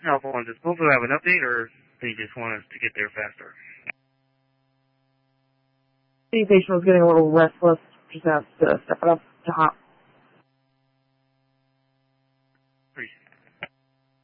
Alpha 1, does Bozo have an update, or they just want us to get there faster? The patient was getting a little restless, just has to step it up to hop.